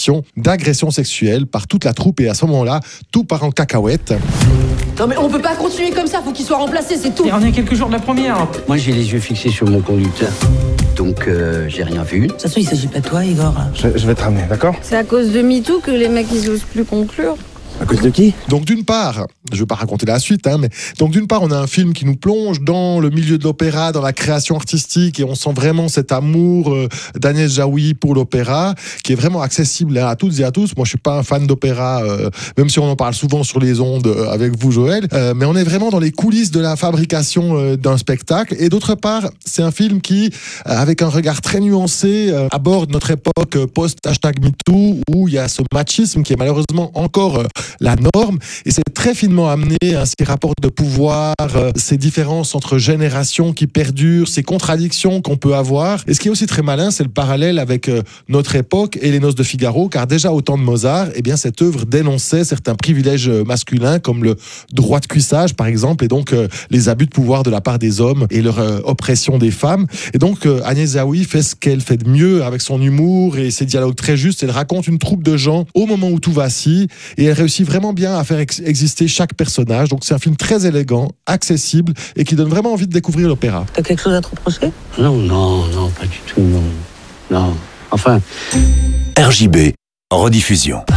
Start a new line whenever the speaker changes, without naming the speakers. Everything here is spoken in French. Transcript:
d'accusations d'agression sexuelle par toute la troupe et à ce moment-là, tout part en cacahuète.
Non mais on peut pas continuer comme ça, faut qu'il soit remplacé, c'est tout.
Et on est à quelques jours de la première.
Moi j'ai les yeux fixés sur mon conducteur, donc j'ai rien vu.
De toute façon, il s'agit pas de toi, Igor.
Je vais te ramener, d'accord ?
C'est à cause de MeToo que les mecs ils osent plus conclure.
À cause de qui ?
Donc d'une part, je ne vais pas raconter la suite, mais donc d'une part on a un film qui nous plonge dans le milieu de l'opéra, dans la création artistique et on sent vraiment cet amour d'Agnès Jaoui pour l'opéra qui est vraiment accessible à toutes et à tous. Moi je suis pas un fan d'opéra, même si on en parle souvent sur les ondes avec vous Joël, mais on est vraiment dans les coulisses de la fabrication d'un spectacle. Et d'autre part, c'est un film qui, avec un regard très nuancé, aborde notre époque post-#MeToo où il y a ce machisme qui est malheureusement encore la norme, et c'est très finement amené, ces rapports de pouvoir, ces différences entre générations qui perdurent, ces contradictions qu'on peut avoir. Et ce qui est aussi très malin, c'est le parallèle avec notre époque et les Noces de Figaro, car déjà au temps de Mozart, eh bien, cette œuvre dénonçait certains privilèges masculins, comme le droit de cuissage, par exemple, et donc les abus de pouvoir de la part des hommes et leur oppression des femmes. Et donc Agnès Jaoui fait ce qu'elle fait de mieux avec son humour et ses dialogues très justes. Elle raconte une troupe de gens au moment où tout vacille, et elle réussit vraiment bien à faire exister chaque personnage. Donc c'est un film très élégant, accessible et qui donne vraiment envie de découvrir l'opéra.
T'as quelque chose à te reprocher ?
Non, pas du tout, non. Enfin...
RJB, en rediffusion.